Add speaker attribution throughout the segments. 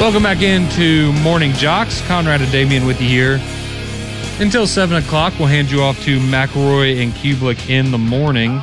Speaker 1: Welcome back into Morning Jocks. Conrad and Damian with you here. Until 7 o'clock, we'll hand you off to McElroy and Kublik in the morning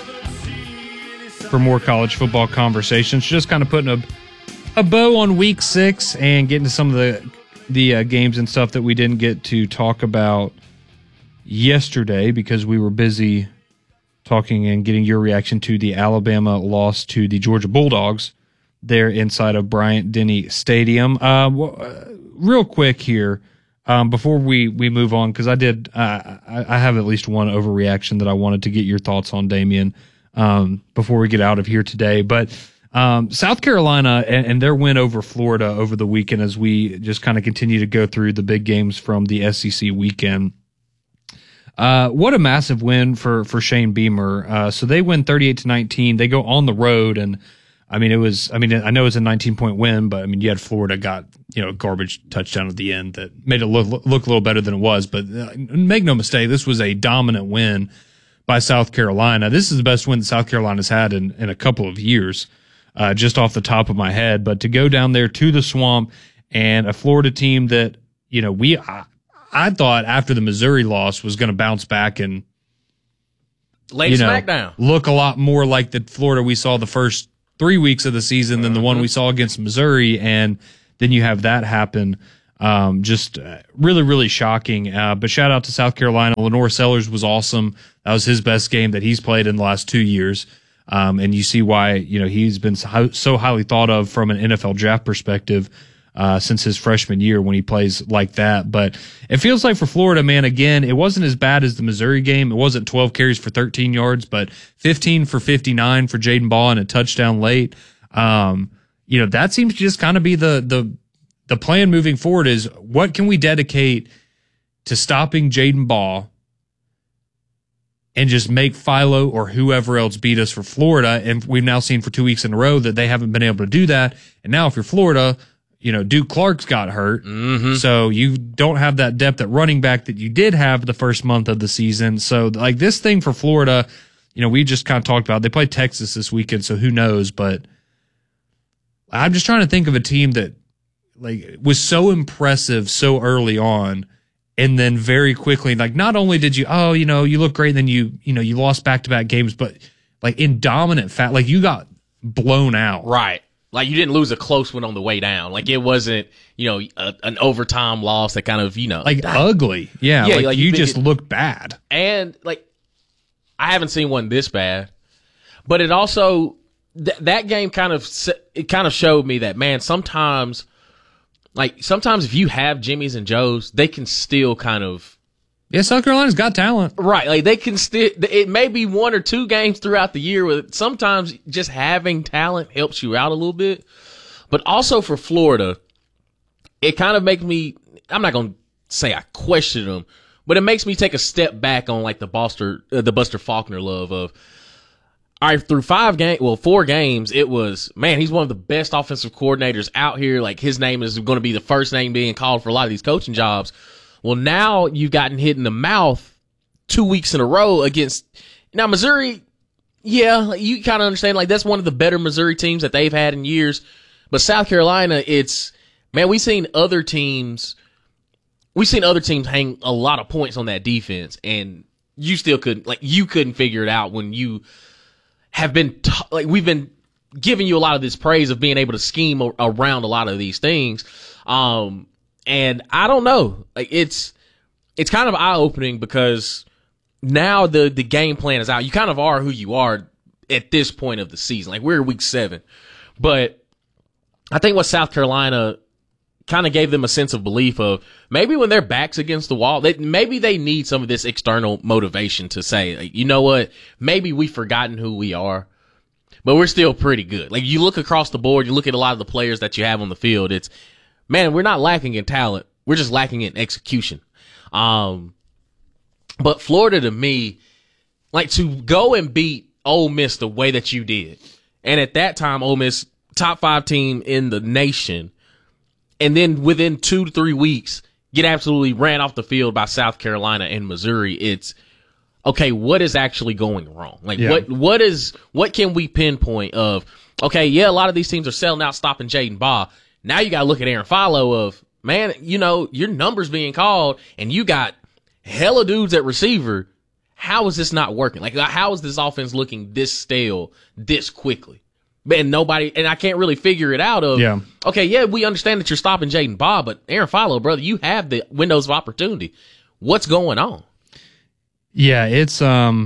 Speaker 1: for more college football conversations. Just kind of putting a bow on week 6 and getting to some of the games and stuff that we didn't get to talk about yesterday because we were busy talking and getting your reaction to the Alabama loss to the Georgia Bulldogs there inside of Bryant-Denny Stadium. Real quick here, before we move on, because I have at least one overreaction that I wanted to get your thoughts on, Damian, before we get out of here today. But South Carolina and their win over Florida over the weekend, as we just kind of continue to go through the big games from the SEC weekend. What a massive win for Shane Beamer. So they win 38-19. They go on the road, and I know it was a 19-point win, but you had Florida got, a garbage touchdown at the end that made it look a little better than it was. But make no mistake, this was a dominant win by South Carolina. This is the best win that South Carolina's had in a couple of years, just off the top of my head. But to go down there to the Swamp and a Florida team that, I thought after the Missouri loss was going to bounce back and
Speaker 2: lay smackdown,
Speaker 1: look a lot more like the Florida we saw the first 3 weeks of the season than the one we saw against Missouri, and then you have that happen. Just really, really shocking. But shout out to South Carolina. Lenore Sellers was awesome. That was his best game that he's played in the last 2 years. And you see why, he's been so highly thought of from an NFL draft perspective since his freshman year when he plays like that. But it feels like for Florida, man, again, it wasn't as bad as the Missouri game. It wasn't 12 carries for 13 yards, but 15 for 59 for Jaden Baugh and a touchdown late. That seems to just kind of be the plan moving forward is what can we dedicate to stopping Jaden Baugh and just make Philo or whoever else beat us for Florida. And we've now seen for 2 weeks in a row that they haven't been able to do that. And now if you're Florida, Duke Clark's got hurt. Mm-hmm. So you don't have that depth at running back that you did have the first month of the season. So this thing for Florida, we just kind of talked about, they play Texas this weekend. So who knows, but I'm just trying to think of a team that was so impressive so early on. And then very quickly, not only did you look great, and then you lost back-to-back games, but in dominant you got blown out.
Speaker 2: Right. You didn't lose a close one on the way down. It wasn't, an overtime loss that kind of,
Speaker 1: ugly. Yeah. You just looked bad.
Speaker 2: And I haven't seen one this bad, but it also, that game kind of showed me that, man, sometimes if you have Jimmys and Joes, they can still kind of.
Speaker 1: Yeah, South Carolina's got talent.
Speaker 2: Right. They can still, it may be 1 or 2 games throughout the year where sometimes just having talent helps you out a little bit. But also for Florida, it kind of makes me, I'm not going to say I question them, but it makes me take a step back on the Buster Faulkner love of, all right, through 4 games, it was, man, he's one of the best offensive coordinators out here. His name is going to be the first name being called for a lot of these coaching jobs. Well, now you've gotten hit in the mouth 2 weeks in a row against, now Missouri, yeah, you kind of understand, that's one of the better Missouri teams that they've had in years. But South Carolina, we've seen other teams hang a lot of points on that defense, and you still couldn't figure it out when you have been, we've been giving you a lot of this praise of being able to scheme around a lot of these things. And I don't know, it's kind of eye-opening because now the game plan is out. You kind of are who you are at this point of the season. We're in week 7, but I think what South Carolina kind of gave them a sense of belief of maybe when their back's against the wall, maybe they need some of this external motivation to say, you know what, maybe we've forgotten who we are, but we're still pretty good. You look across the board, you look at a lot of the players that you have on the field, it's, man, we're not lacking in talent. We're just lacking in execution. But Florida, to me, to go and beat Ole Miss the way that you did, and at that time, Ole Miss, top 5 team in the nation, and then within 2 to 3 weeks, get absolutely ran off the field by South Carolina and Missouri, it's, okay, what is actually going wrong? What can we pinpoint of, okay, yeah, a lot of these teams are selling out, stopping Jaden Baugh. Now you got to look at Aaron Follow of, man, you know, your number's being called and you got hella dudes at receiver. How is this not working? Like, how is this offense looking this stale this quickly? Man, and I can't really figure it out of, okay, yeah, we understand that you're stopping Jaden Bobb, but Aaron Follow, brother, you have the windows of opportunity. What's going on?
Speaker 1: Yeah, it's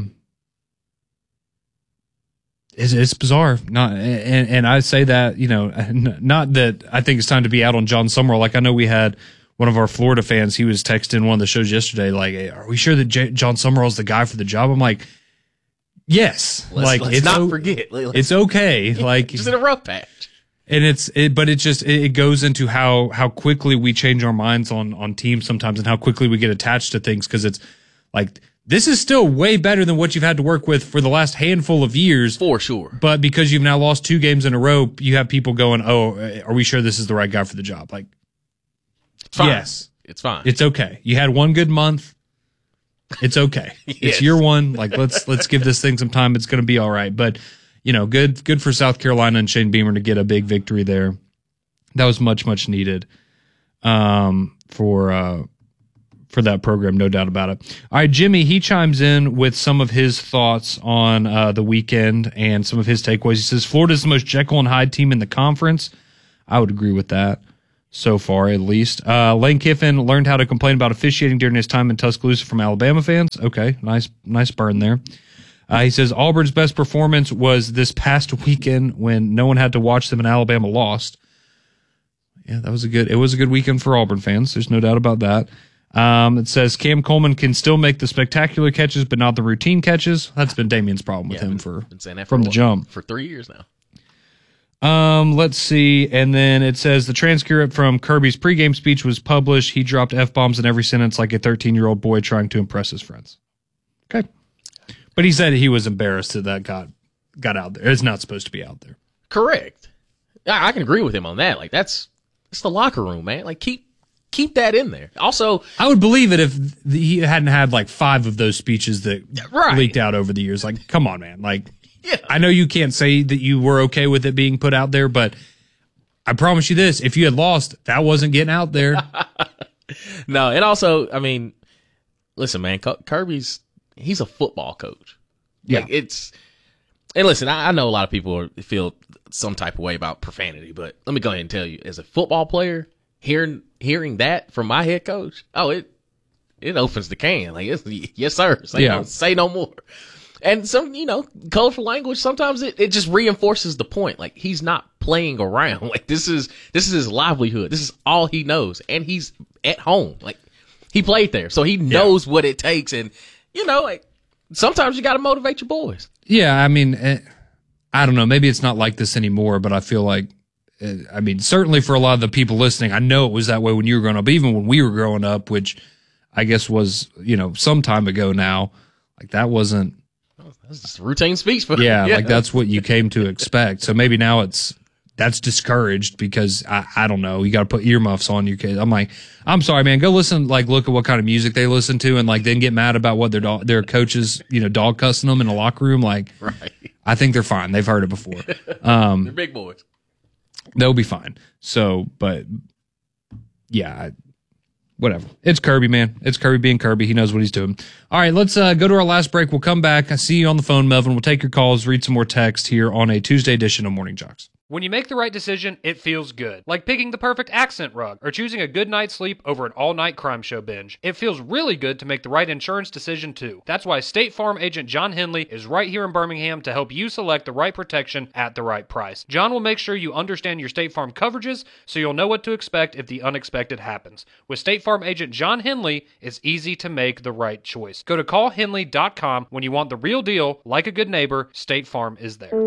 Speaker 1: bizarre. And I say that, you know, not that I think it's time to be out on John Summerall. Like, I know we had one of our Florida fans, he was texting one of the shows yesterday, like, hey, are we sure that John Summerall's the guy for the job? I'm like, yes.
Speaker 2: Let's not forget.
Speaker 1: It's okay. Like,
Speaker 2: just in a rough patch.
Speaker 1: And it goes into how quickly we change our minds on teams sometimes and how quickly we get attached to things. Cause it's like, this is still way better than what you've had to work with for the last handful of years.
Speaker 2: For sure.
Speaker 1: But because you've now lost 2 games in a row, you have people going, oh, are we sure this is the right guy for the job? Like,
Speaker 2: it's fine.
Speaker 1: Yes.
Speaker 2: It's fine.
Speaker 1: It's okay. You had 1 good month. It's okay.
Speaker 2: Yes.
Speaker 1: It's year 1. Like, let's give this thing some time. It's going to be all right. But, you know, good for South Carolina and Shane Beamer to get a big victory there. That was much, much needed for that program, no doubt about it. All right, Jimmy, he chimes in with some of his thoughts on the weekend and some of his takeaways. He says, Florida's the most Jekyll and Hyde team in the conference. I would agree with that. So far, at least. Lane Kiffin learned how to complain about officiating during his time in Tuscaloosa from Alabama fans. Okay, nice burn there. He says Auburn's best performance was this past weekend when no one had to watch them and Alabama lost. Yeah, it was a good weekend for Auburn fans. There's no doubt about that. It says Cam Coleman can still make the spectacular catches, but not the routine catches. That's been Damian's problem with him from the jump
Speaker 2: for 3 years now.
Speaker 1: Let's see. And then it says the transcript from Kirby's pregame speech was published. He dropped F-bombs in every sentence like a 13-year-old boy trying to impress his friends. Okay. But he said he was embarrassed that got out there. It's not supposed to be out there.
Speaker 2: Correct. I can agree with him on that. Like, it's the locker room, man. Like, keep that in there. Also,
Speaker 1: I would believe it if he hadn't had like 5 of those speeches that leaked out over the years. Like, come on, man. Like,
Speaker 2: yeah.
Speaker 1: I know you can't say that you were okay with it being put out there, but I promise you this, if you had lost, that wasn't getting out there.
Speaker 2: No, and also, I mean, listen, man, Kirby's, he's a football coach.
Speaker 1: Yeah.
Speaker 2: Like, and listen, I know a lot of people feel some type of way about profanity, but let me go ahead and tell you, as a football player, hearing that from my head coach, it opens the can. Like, yes, sir. Say no more. And some, colorful language, sometimes it just reinforces the point. Like, he's not playing around. Like, this is his livelihood. This is all he knows. And he's at home. Like, he played there. So he knows what it takes. And, like, sometimes you got to motivate your boys.
Speaker 1: Yeah. I mean, I don't know. Maybe it's not like this anymore, but I feel like, certainly for a lot of the people listening, I know it was that way when you were growing up, even when we were growing up, which I guess was, some time ago now. Like, that wasn't.
Speaker 2: That's just routine speech for
Speaker 1: yeah, like that's what you came to expect. So maybe now that's discouraged because I don't know. You got to put earmuffs on your kids. I'm like, I'm sorry, man. Go listen. Like, look at what kind of music they listen to, and like then get mad about what their coaches, dog cussing them in the locker room. Like,
Speaker 2: right.
Speaker 1: I think they're fine. They've heard it before.
Speaker 2: They're big boys.
Speaker 1: They'll be fine. So, but yeah. Whatever. It's Kirby, man. It's Kirby being Kirby. He knows what he's doing. All right, let's go to our last break. We'll come back. I see you on the phone, Melvin. We'll take your calls, read some more text here on a Tuesday edition of Morning Jocks.
Speaker 3: When you make the right decision, it feels good. Like picking the perfect accent rug or choosing a good night's sleep over an all-night crime show binge. It feels really good to make the right insurance decision, too. That's why State Farm agent John Henley is right here in Birmingham to help you select the right protection at the right price. John will make sure you understand your State Farm coverages so you'll know what to expect if the unexpected happens. With State Farm agent John Henley, it's easy to make the right choice. Go to callhenley.com when you want the real deal. Like a good neighbor, State Farm is there.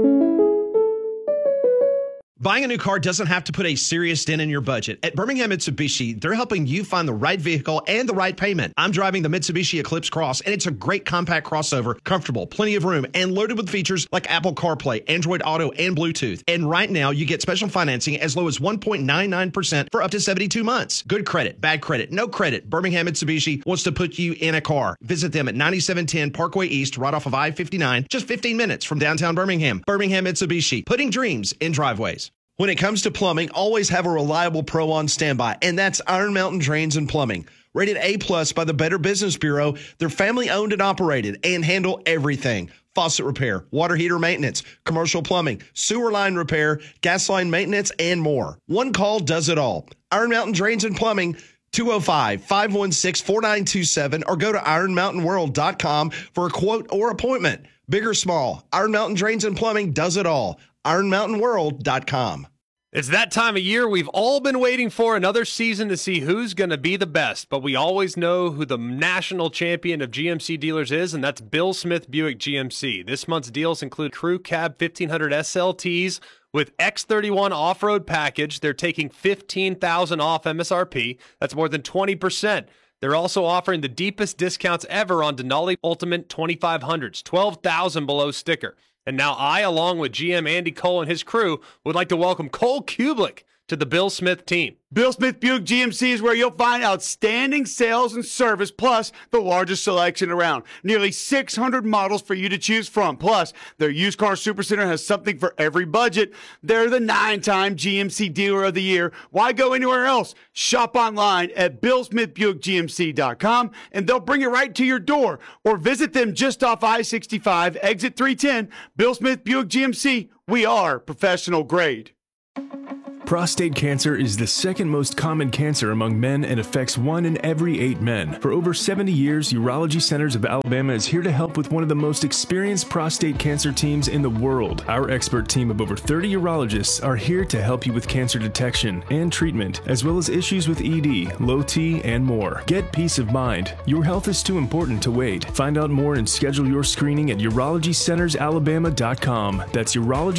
Speaker 4: Buying a new car doesn't have to put a serious dent in your budget. At Birmingham Mitsubishi, they're helping you find the right vehicle and the right payment. I'm driving the Mitsubishi Eclipse Cross, and it's a great compact crossover, comfortable, plenty of room, and loaded with features like Apple CarPlay, Android Auto, and Bluetooth. And right now, you get special financing as low as 1.99% for up to 72 months. Good credit, bad credit, no credit. Birmingham Mitsubishi wants to put you in a car. Visit them at 9710 Parkway East, right off of I-59, just 15 minutes from downtown Birmingham. Birmingham Mitsubishi, putting dreams in driveways. When it comes to plumbing, always have a reliable pro on standby, and that's Iron Mountain Drains and Plumbing. Rated A+ by the Better Business Bureau, they're family-owned and operated and handle everything. Faucet repair, water heater maintenance, commercial plumbing, sewer line repair, gas line maintenance, and more. One call does it all. Iron Mountain Drains and Plumbing, 205-516-4927, or go to ironmountainworld.com for a quote or appointment. Big or small, Iron Mountain Drains and Plumbing does it all. ironmountainworld.com.
Speaker 5: It's that time of year we've all been waiting for, another season to see who's going to be the best, but we always know who the national champion of GMC dealers is, and that's Bill Smith Buick GMC. This month's deals include Crew Cab 1500 SLTs with X31 off-road package. They're taking $15,000 off MSRP. That's more than 20%. They're also offering the deepest discounts ever on Denali Ultimate 2500s, $12,000 below sticker. And now I, along with GM Andy Cole and his crew, would like to welcome Cole Kublik to the Bill Smith team.
Speaker 6: Bill Smith Buick GMC is where you'll find outstanding sales and service, plus the largest selection around. Nearly 600 models for you to choose from. Plus, their used car supercenter has something for every budget. They're the 9-time GMC Dealer of the Year. Why go anywhere else? Shop online at BillSmithBuickGMC.com, and they'll bring it right to your door. Or visit them just off I-65, exit 310. Bill Smith Buick GMC, we are professional grade.
Speaker 7: Prostate cancer is the second most common cancer among men and affects 1 in every 8 men. For over 70 years, Urology Centers of Alabama is here to help with one of the most experienced prostate cancer teams in the world. Our expert team of over 30 urologists are here to help you with cancer detection and treatment, as well as issues with ED, low T, and more. Get peace of mind. Your health is too important to wait. Find out more and schedule your screening at UrologyCentersAlabama.com. That's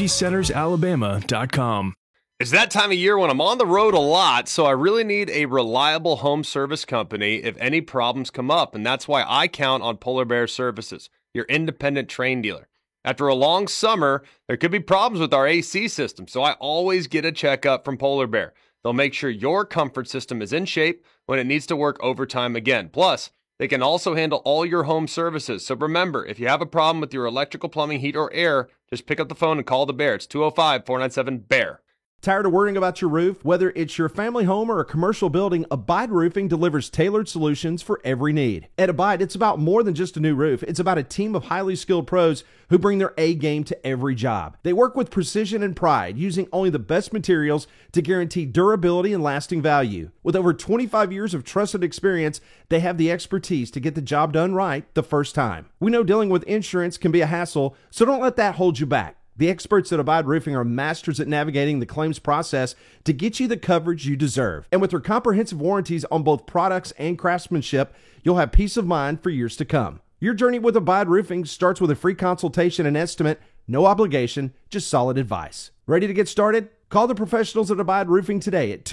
Speaker 7: UrologyCentersAlabama.com.
Speaker 5: It's that time of year when I'm on the road a lot, so I really need a reliable home service company if any problems come up, and that's why I count on Polar Bear Services, your independent Trane dealer. After a long summer, there could be problems with our AC system, so I always get a checkup from Polar Bear. They'll make sure your comfort system is in shape when it needs to work overtime again. Plus, they can also handle all your home services. So remember, if you have a problem with your electrical, plumbing, heat, or air, just pick up the phone and call the Bear. It's 205-497-BEAR.
Speaker 8: Tired of worrying about your roof? Whether it's your family home or a commercial building, Abide Roofing delivers tailored solutions for every need. At Abide, it's about more than just a new roof. It's about a team of highly skilled pros who bring their A game to every job. They work with precision and pride, using only the best materials to guarantee durability and lasting value. With over 25 years of trusted experience, they have the expertise to get the job done right the first time. We know dealing with insurance can be a hassle, so don't let that hold you back. The experts at Abide Roofing are masters at navigating the claims process to get you the coverage you deserve. And with their comprehensive warranties on both products and craftsmanship, you'll have peace of mind for years to come. Your journey with Abide Roofing starts with a free consultation and estimate, no obligation, just solid advice. Ready to get started? Call the professionals at Abide Roofing today at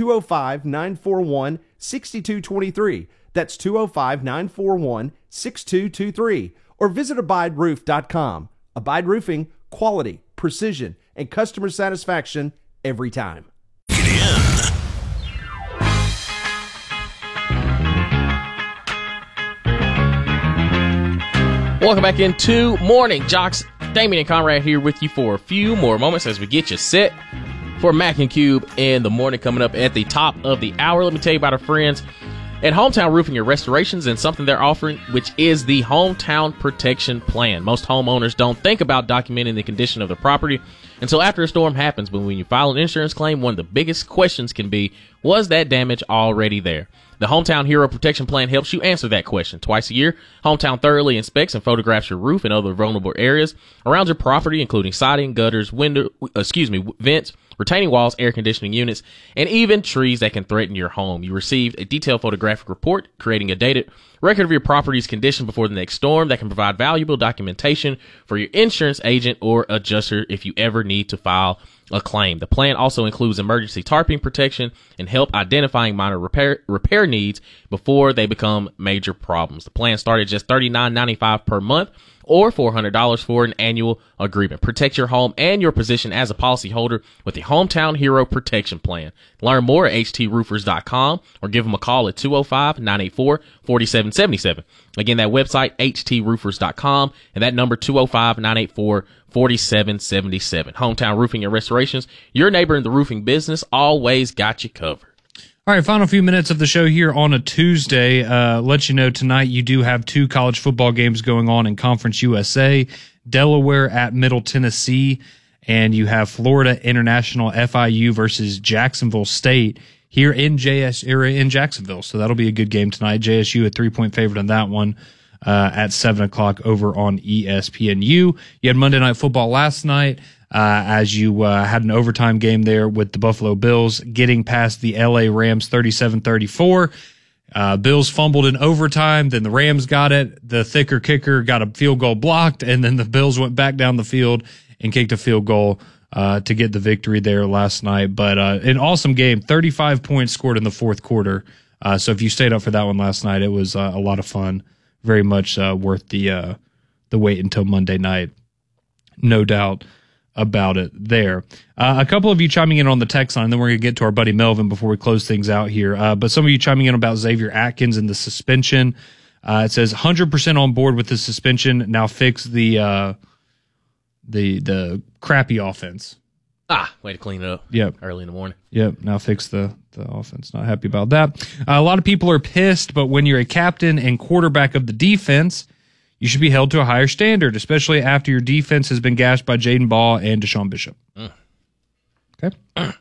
Speaker 8: 205-941-6223. That's 205-941-6223. Or visit abideroof.com. Abide Roofing, quality, precision, and customer satisfaction every time.
Speaker 9: Get in.
Speaker 2: Welcome back into Morning Jocks. Damian and Conrad here with you for a few more moments as we get you set for Mac and Cube in the morning, coming up at the top of the hour. Let me tell you about our friends at Hometown Roofing and Restorations and something they're offering, which is the Hometown Protection Plan. Most homeowners don't think about documenting the condition of their property until after a storm happens, but when you file an insurance claim, one of the biggest questions can be, was that damage already there? The Hometown Hero Protection Plan helps you answer that question. Twice a year, Hometown thoroughly inspects and photographs your roof and other vulnerable areas around your property, including siding, gutters, vents, retaining walls, air conditioning units, and even trees that can threaten your home. You received a detailed photographic report creating a dated record of your property's condition before the next storm that can provide valuable documentation for your insurance agent or adjuster if you ever need to file a claim. The plan also includes emergency tarping protection and help identifying minor repair needs before they become major problems. The plan started just $39.95 per month or $400 for an annual agreement. Protect your home and your position as a policyholder with the Hometown Hero Protection Plan. Learn more at htroofers.com or give them a call at 205-984-4777. Again, that website, htroofers.com, and that number 205-984-4777. 4777. Hometown Roofing and Restorations, your neighbor in the roofing business, always got you covered.
Speaker 1: All right, final few minutes of the show here on a Tuesday. Let you know tonight you do have 2 college football games going on in Conference USA. Delaware at Middle Tennessee, and you have Florida International FIU versus Jacksonville State here in Jacksonville. So that'll be a good game tonight. JSU a 3-point favorite on that one at 7 o'clock over on ESPNU. You had Monday Night Football last night as you had an overtime game there with the Buffalo Bills getting past the LA Rams 37-34. Bills fumbled in overtime, then the Rams got it. The thicker kicker got a field goal blocked, and then the Bills went back down the field and kicked a field goal to get the victory there last night. But an awesome game, 35 points scored in the fourth quarter. So if you stayed up for that one last night, it was a lot of fun. Very much worth the wait until Monday night. No doubt about it there. A couple of you chiming in on the text line, and then we're going to get to our buddy Melvin before we close things out here. But some of you chiming in about Xavier Atkins and the suspension. It says 100% on board with the suspension. Now fix the crappy offense.
Speaker 2: Way to clean it up.
Speaker 1: Yep.
Speaker 2: Early in the morning.
Speaker 1: Yep. Now fix the offense. Not happy about that. A lot of people are pissed, but when you're a captain and quarterback of the defense, you should be held to a higher standard, especially after your defense has been gashed by Jaden Ball and Deshaun Bishop. Okay.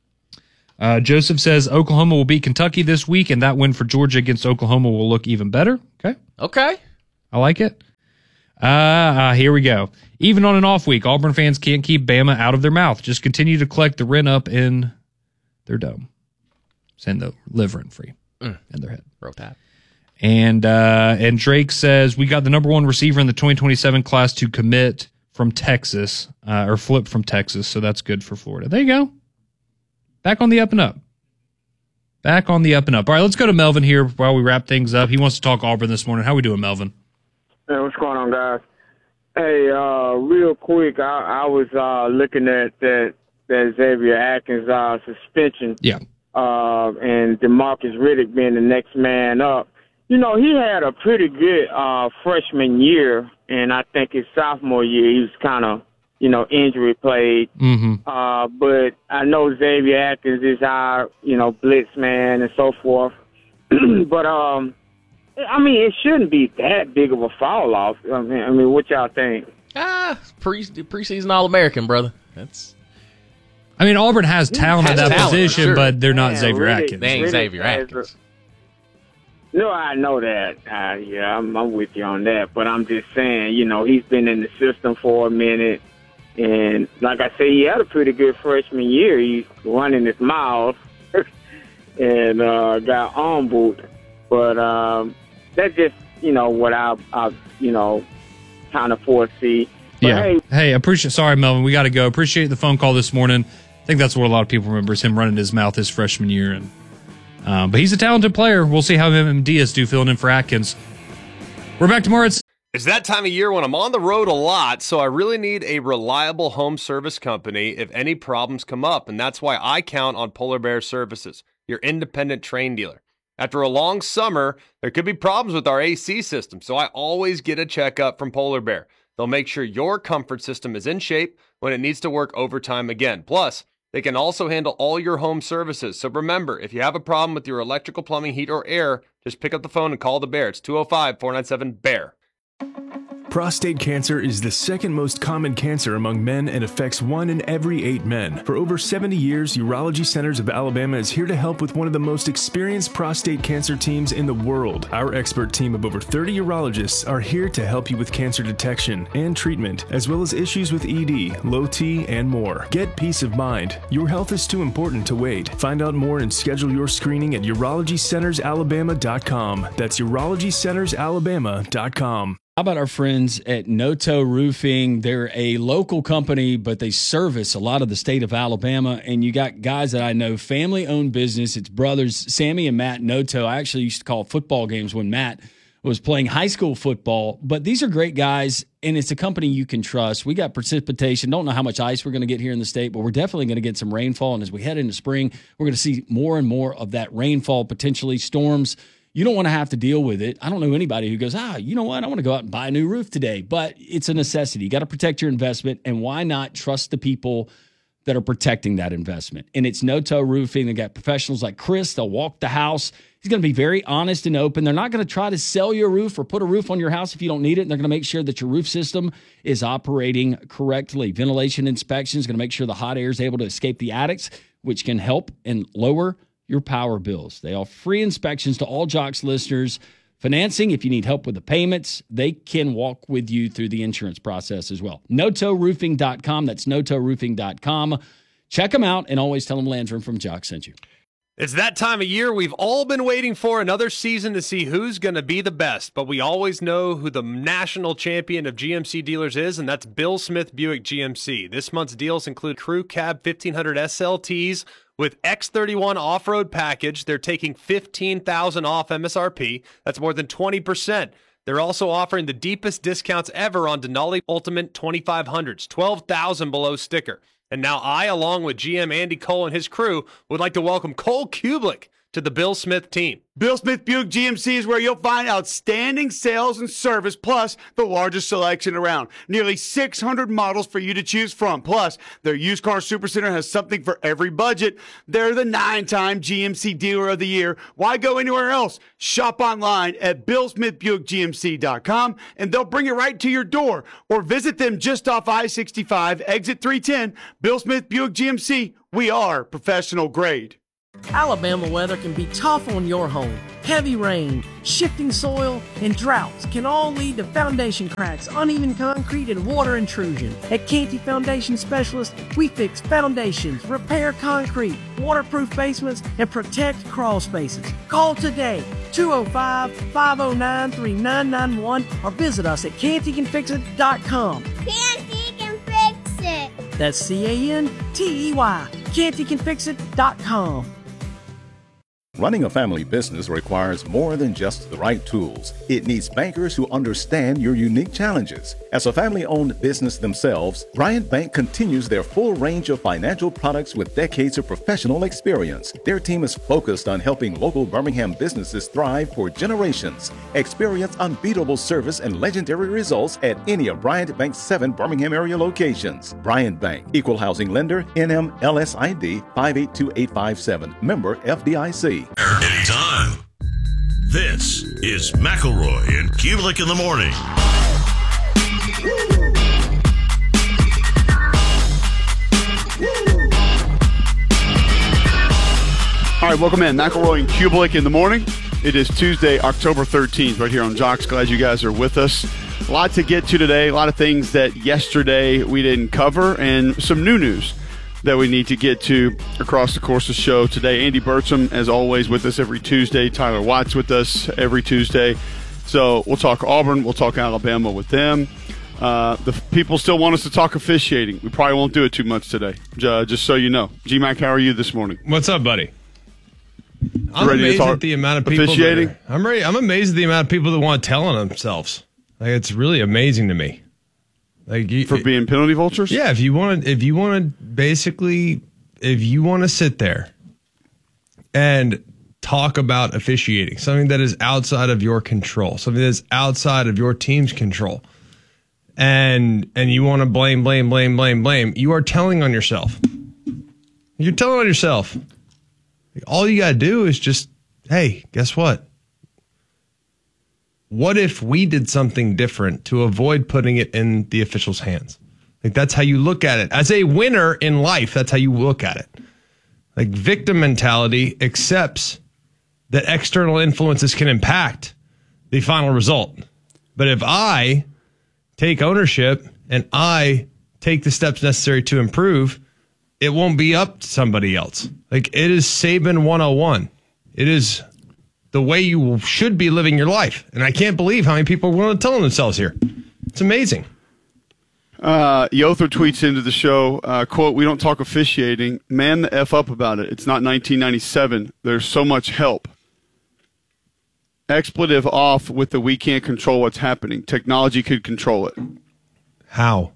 Speaker 1: Joseph says Oklahoma will beat Kentucky this week, and that win for Georgia against Oklahoma will look even better. Okay. I like it. Here we go. Even on an off week, Auburn fans can't keep Bama out of their mouth. Just continue to collect the rent up in their dome. Send the liver in free in their head.
Speaker 2: Wrote that.
Speaker 1: And Drake says, we got the number 1 receiver in the 2027 class to commit from Texas, or flip from Texas, so that's good for Florida. There you go. Back on the up and up. All right, let's go to Melvin here while we wrap things up. He wants to talk Auburn this morning. How we doing, Melvin?
Speaker 9: Hey, what's going on, guys? Hey, real quick, I was looking at that Xavier Atkins suspension.
Speaker 1: Yeah.
Speaker 9: And DeMarcus Riddick being the next man up. You know, he had a pretty good freshman year, and I think his sophomore year he was kind of, injury plagued.
Speaker 1: Mm-hmm.
Speaker 9: But I know Xavier Atkins is our, blitz man and so forth. But, it shouldn't be that big of a fall off. I mean, what y'all think?
Speaker 2: Preseason All-American, brother.
Speaker 1: Auburn has talent at that position, sure. But they're not Xavier Atkins.
Speaker 2: They ain't Xavier Atkins.
Speaker 9: No, I know that. I'm with you on that. But I'm just saying, he's been in the system for a minute. And like I say, he had a pretty good freshman year. He's running his mouth and got humbled. But that's just, what I kind of foresee. But
Speaker 1: yeah. Hey, appreciate. Sorry, Melvin, we got to go. Appreciate the phone call this morning. I think that's what a lot of people remember is him running his mouth his freshman year. And but he's a talented player. We'll see how him and Diaz do filling in for Atkins. We're back tomorrow.
Speaker 5: It's that time of year when I'm on the road a lot, so I really need a reliable home service company if any problems come up, and that's why I count on Polar Bear Services, your independent Trane dealer. After a long summer, there could be problems with our AC system, so I always get a checkup from Polar Bear. They'll make sure your comfort system is in shape when it needs to work overtime again. Plus, they can also handle all your home services. So remember, if you have a problem with your electrical, plumbing, heat, or air, just pick up the phone and call the Bear. It's 205-497-BEAR.
Speaker 7: Prostate cancer is the second most common cancer among men and affects 1 in every 8 men. For over 70 years, Urology Centers of Alabama is here to help with one of the most experienced prostate cancer teams in the world. Our expert team of over 30 urologists are here to help you with cancer detection and treatment, as well as issues with ED, low T, and more. Get peace of mind. Your health is too important to wait. Find out more and schedule your screening at UrologyCentersAlabama.com. That's UrologyCentersAlabama.com.
Speaker 10: How about our friends at Noto Roofing? They're a local company, but they service a lot of the state of Alabama. And you got guys that I know, family-owned business. It's brothers, Sammy and Matt Noto. I actually used to call football games when Matt was playing high school football. But these are great guys, and it's a company you can trust. We got precipitation. Don't know how much ice we're going to get here in the state, but we're definitely going to get some rainfall. And as we head into spring, we're going to see more and more of that rainfall, potentially storms. You don't want to have to deal with it. I don't know anybody who goes, you know what? I want to go out and buy a new roof today. But it's a necessity. You got to protect your investment. And why not trust the people that are protecting that investment? And it's No-Toe Roofing. They got professionals like Chris. They'll walk the house. He's going to be very honest and open. They're not going to try to sell you a roof or put a roof on your house if you don't need it. And they're going to make sure that your roof system is operating correctly. Ventilation inspection is going to make sure the hot air is able to escape the attics, which can help and lower your power bills. They offer free inspections to all Jocks listeners. Financing, if you need help with the payments, they can walk with you through the insurance process as well. NoToeRoofing.com. That's NoToeRoofing.com. Check them out and always tell them Landrum from Jocks sent you.
Speaker 5: It's that time of year we've all been waiting for, another season to see who's going to be the best. But we always know who the national champion of GMC dealers is, and that's Bill Smith Buick GMC. This month's deals include Crew Cab 1500 SLTs with X31 off-road package. They're taking $15,000 off MSRP. That's more than 20%. They're also offering the deepest discounts ever on Denali Ultimate 2500s, $12,000 below sticker. And now I, along with GM Andy Cole and his crew, would like to welcome Cole Kublik to the Bill Smith team.
Speaker 6: Bill Smith Buick GMC is where you'll find outstanding sales and service, plus the largest selection around. Nearly 600 models for you to choose from. Plus, their used car supercenter has something for every budget. They're the 9-time GMC Dealer of the Year. Why go anywhere else? Shop online at BillSmithBuickGMC.com, and they'll bring it right to your door. Or visit them just off I-65, exit 310. Bill Smith Buick GMC, we are professional grade.
Speaker 11: Alabama weather can be tough on your home. Heavy rain, shifting soil, and droughts can all lead to foundation cracks, uneven concrete, and water intrusion. At Canty Foundation Specialists, we fix foundations, repair concrete, waterproof basements, and protect crawl spaces. Call today, 205-509-3991, or visit us at cantycanfixit.com.
Speaker 12: Canty can fix it.
Speaker 11: That's CANTEY, cantycanfixit.com.
Speaker 13: Running a family business requires more than just the right tools. It needs bankers who understand your unique challenges. As a family-owned business themselves, Bryant Bank continues their full range of financial products with decades of professional experience. Their team is focused on helping local Birmingham businesses thrive for generations. Experience unbeatable service and legendary results at any of Bryant Bank's 7 Birmingham area locations. Bryant Bank, Equal Housing Lender, NMLSID 582857, member FDIC.
Speaker 14: Anytime. This is McElroy and Kublik in the morning.
Speaker 6: All right, welcome in. McElroy and Kublik in the morning. It is Tuesday, October 13th, right here on Jocks. Glad you guys are with us. A lot to get to today. A lot of things that yesterday we didn't cover, and some new news that we need to get to across the course of the show today. Andy Burcham, as always, with us every Tuesday. Tyler Watts with us every Tuesday. So we'll talk Auburn. We'll talk Alabama with them. The people still want us to talk officiating. We probably won't do it too much today, just so you know. G-Mac, how are you this morning?
Speaker 15: What's up, buddy? I'm amazed at the amount of people
Speaker 6: officiating.
Speaker 15: I'm amazed at the amount of people that want to tell on themselves. Like, it's really amazing to me. Like,
Speaker 6: for being penalty vultures?
Speaker 15: Yeah, if you want to sit there and talk about officiating, something that is outside of your control, something that's outside of your team's control, and you want to blame, you are telling on yourself. You're telling on yourself. All you got to do is just, hey, guess what? What if we did something different to avoid putting it in the officials' hands? Like, that's how you look at it. As a winner in life, that's how you look at it. Like, victim mentality accepts that external influences can impact the final result. But if I take ownership and I take the steps necessary to improve, it won't be up to somebody else. Like, it is Saban 101. It is the way you should be living your life. And I can't believe how many people are willing to tell themselves here. It's amazing.
Speaker 6: Yother tweets into the show, quote, "We don't talk officiating. Man the F up about it. It's not 1997. There's so much help." Expletive off with the "we can't control what's happening. Technology could control it."
Speaker 15: How?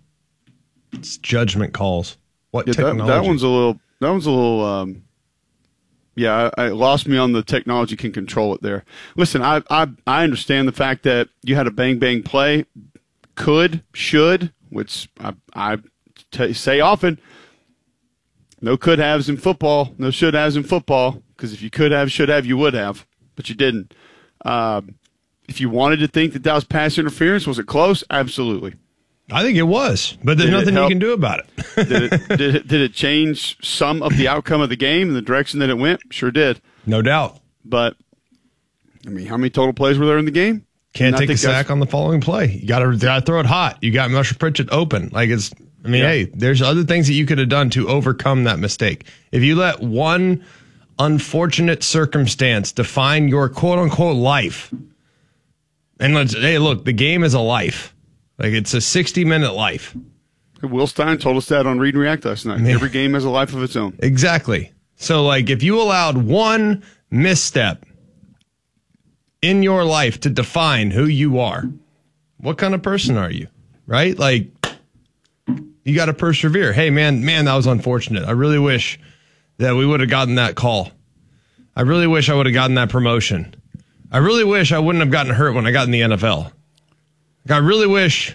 Speaker 15: It's judgment calls. What technology?
Speaker 6: That one's a little, Yeah, I lost me on the technology can control it there. Listen, I understand the fact that you had a bang play, should, which I say often. No could haves in football, no should haves in football. Because if you could have, should have, you would have, but you didn't. If you wanted to think that was pass interference, was it close? Absolutely.
Speaker 15: I think it was, but there's nothing you can do about it.
Speaker 6: Did it change some of the outcome of the game and the direction that it went? Sure did.
Speaker 15: No doubt.
Speaker 6: But, I mean, how many total plays were there in the game?
Speaker 15: Can't take a sack on the following play. You got to throw it hot. You got Marshall Pritchett open. Hey, there's other things that you could have done to overcome that mistake. If you let one unfortunate circumstance define your quote-unquote life, and look, the game is a life. Like, it's a 60-minute life.
Speaker 6: Will Stein told us that on Read and React last night. Every game has a life of its own.
Speaker 15: Exactly. So, if you allowed one misstep in your life to define who you are, what kind of person are you? Right? You got to persevere. Hey, man, that was unfortunate. I really wish that we would have gotten that call. I really wish I would have gotten that promotion. I really wish I wouldn't have gotten hurt when I got in the NFL. I really wish,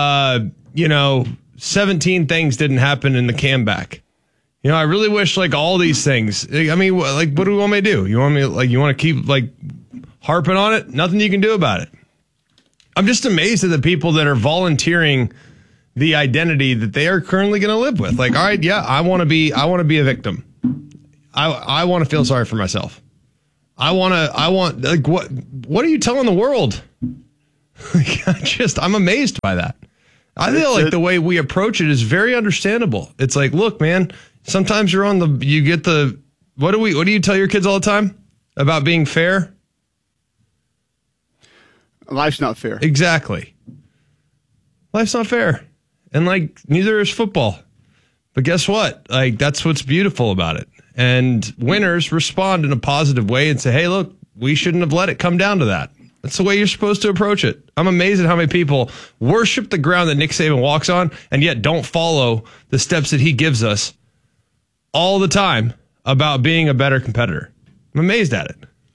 Speaker 15: 17 things didn't happen in the comeback. I really wish, all these things. I mean, what do we want me to do? You want to keep, harping on it? Nothing you can do about it. I'm just amazed at the people that are volunteering the identity that they are currently going to live with. All right, yeah, I want to be a victim. I want to feel sorry for myself. What are you telling the world? I'm amazed by that. I feel like the way we approach it is very understandable. It's look, man, sometimes what do you tell your kids all the time about being fair?
Speaker 6: Life's not fair.
Speaker 15: Exactly. Life's not fair. And neither is football. But guess what? That's what's beautiful about it. And winners respond in a positive way and say, hey, look, we shouldn't have let it come down to that. That's the way you're supposed to approach it. I'm amazed at how many people worship the ground that Nick Saban walks on and yet don't follow the steps that he gives us all the time about being a better competitor. I'm amazed at it.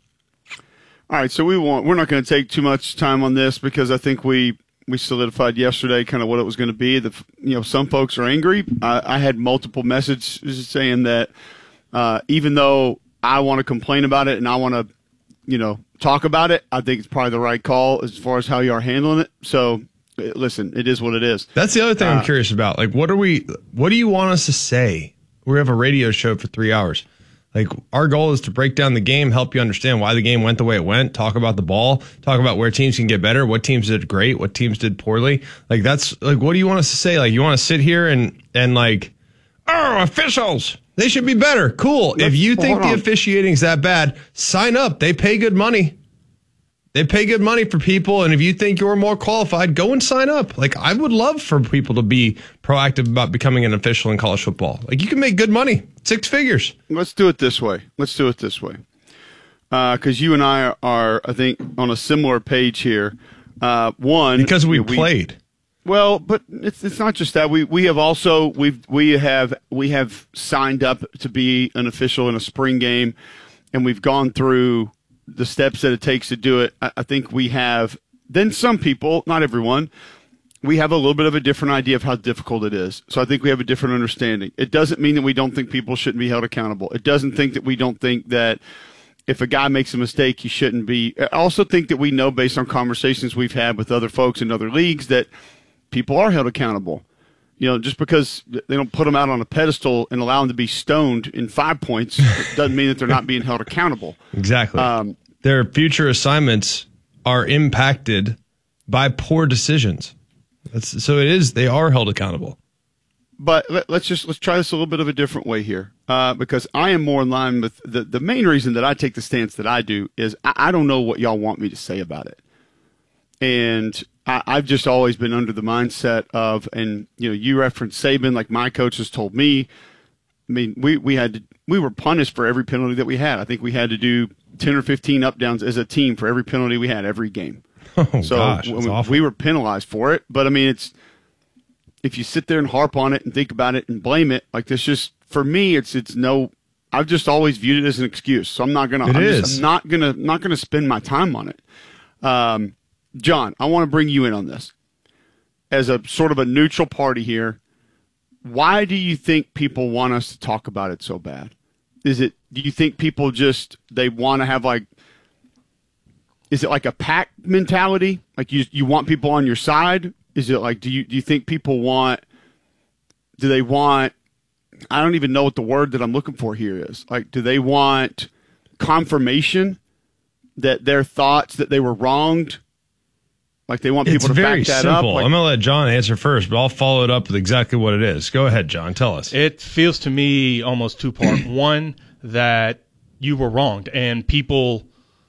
Speaker 6: All right, so we're not going to take too much time on this because I think we solidified yesterday kind of what it was going to be. Some folks are angry. I had multiple messages saying that even though I want to complain about it and I want to, talk about it, I think it's probably the right call as far as how you are handling it. So, listen, it is what it is.
Speaker 15: That's the other thing I'm curious about. What do you want us to say? We have a radio show for 3 hours. Our goal is to break down the game, help you understand why the game went the way it went, talk about the ball, talk about where teams can get better, what teams did great, what teams did poorly. That's what do you want us to say? You want to sit here and officials, they should be better. Cool. If you think the officiating's that bad, sign up. They pay good money. They pay good money for people, and if you think you're more qualified, go and sign up. I would love for people to be proactive about becoming an official in college football. You can make good money, 6 figures.
Speaker 6: Let's do it this way. Because you and I are, I think, on a similar page here.
Speaker 15: Because we played.
Speaker 6: Well, but it's not just that. We have also we have signed up to be an official in a spring game, and we've gone through the steps that it takes to do it. I think we have, then some people, not everyone, we have a little bit of a different idea of how difficult it is. So I think we have a different understanding. It doesn't mean that we don't think people shouldn't be held accountable. It doesn't think that we don't think that if a guy makes a mistake, he shouldn't be. I also think that we know based on conversations we've had with other folks in other leagues that people are held accountable. Just because they don't put them out on a pedestal and allow them to be stoned in 5 points doesn't mean that they're not being held accountable.
Speaker 15: Exactly. Their future assignments are impacted by poor decisions. They are held accountable.
Speaker 6: But let's try this a little bit of a different way here, because I am more in line with the main reason that I take the stance that I do is I don't know what y'all want me to say about it. And I've just always been under the mindset of, and you referenced Saban, like my coaches told me. I mean, we were punished for every penalty that we had. I think we had to do 10 or 15 up downs as a team for every penalty we had every game. We were penalized for it. But I mean, if you sit there and harp on it and think about it and blame it, this just for me, it's no. I've just always viewed it as an excuse. So I'm not gonna. I'm not gonna spend my time on it. John, I want to bring you in on this as a sort of a neutral party here. Why do you think people want us to talk about it so bad? Do you think people they want to have is it like a pack mentality? Like you want people on your side? Is it like, do you think people do they want, I don't even know what the word that I'm looking for here is. Like, do they want confirmation that their thoughts that they were wronged? Like they want people to back that up?
Speaker 15: I'm going to let John answer first, but I'll follow it up with exactly what it is. Go ahead, John. Tell us.
Speaker 16: It feels to me almost two-part. One, that you were wronged, and people,